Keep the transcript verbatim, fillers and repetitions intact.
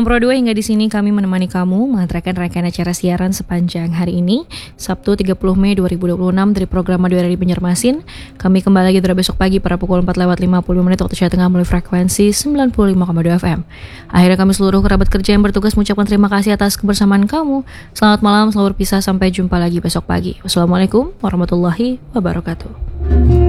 Ruang Pro dua hingga di sini kami menemani kamu mengantarkan rangkaian acara siaran sepanjang hari ini, Sabtu tiga puluh Mei dua ribu dua puluh enam dari program Radio R I Banjarmasin. Kami kembali lagi pada besok pagi pada pukul empat lewat lima puluh menit waktu Indonesia Tengah melalui frekuensi sembilan puluh lima koma dua F M. Akhirnya kami seluruh kerabat kerja yang bertugas mengucapkan terima kasih atas kebersamaan kamu. Selamat malam, selamat berpisah, sampai jumpa lagi besok pagi. Wassalamualaikum warahmatullahi wabarakatuh.